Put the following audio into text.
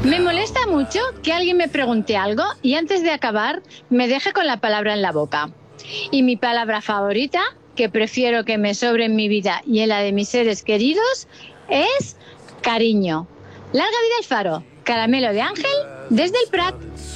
Me molesta mucho que alguien me pregunte algo y antes de acabar me deje con la palabra en la boca. Y mi palabra favorita, que prefiero que me sobre en mi vida y en la de mis seres queridos, es cariño. Larga vida al faro. Caramelo de Ángel desde el Prat.